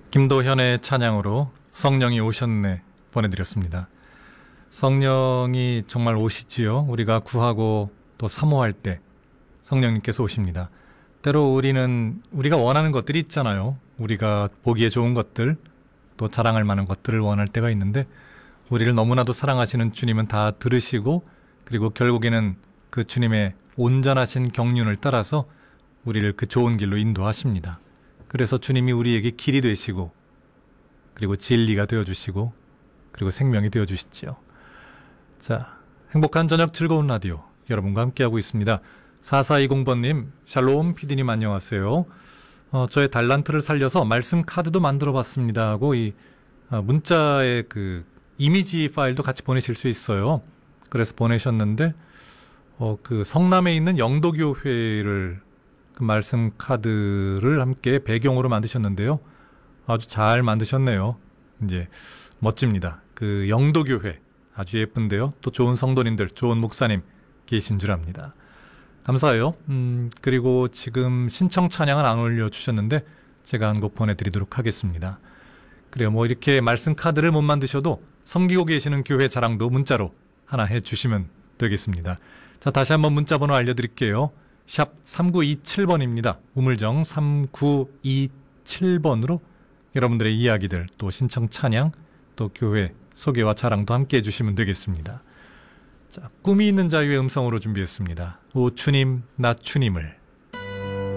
김도현의 찬양으로 성령이 오셨네 보내드렸습니다. 성령이 정말 오시지요. 우리가 구하고 또 사모할 때 성령님께서 오십니다. 때로 우리가 원하는 것들이 있잖아요. 우리가 보기에 좋은 것들, 또 자랑할 만한 것들을 원할 때가 있는데 우리를 너무나도 사랑하시는 주님은 다 들으시고 그리고 결국에는 그 주님의 온전하신 경륜을 따라서 우리를 그 좋은 길로 인도하십니다. 그래서 주님이 우리에게 길이 되시고 그리고 진리가 되어주시고 그리고 생명이 되어주시지요. 자, 행복한 저녁 즐거운 라디오 여러분과 함께하고 있습니다. 4420번님, 샬롬 PD님 안녕하세요. 저의 달란트를 살려서 말씀 카드도 만들어봤습니다 하고 이 문자의 그 이미지 파일도 같이 보내실 수 있어요. 그래서 보내셨는데 그 성남에 있는 영도교회를 그 말씀 카드를 함께 배경으로 만드셨는데요. 아주 잘 만드셨네요. 이제 멋집니다. 그 영도교회 아주 예쁜데요. 또 좋은 성도님들, 좋은 목사님 계신 줄 압니다. 감사해요. 그리고 지금 신청 찬양은 안 올려주셨는데 제가 한 곡 보내드리도록 하겠습니다. 그래요. 뭐 이렇게 말씀 카드를 못 만드셔도 섬기고 계시는 교회 자랑도 문자로 하나 해주시면 되겠습니다. 자, 다시 한번 문자 번호 알려드릴게요. 샵 3927번입니다. 우물정 3927번으로 여러분들의 이야기들, 또 신청 찬양, 또 교회 소개와 자랑도 함께 해주시면 되겠습니다. 자, 꿈이 있는 자유의 음성으로 준비했습니다. 오 주님, 나 주님을.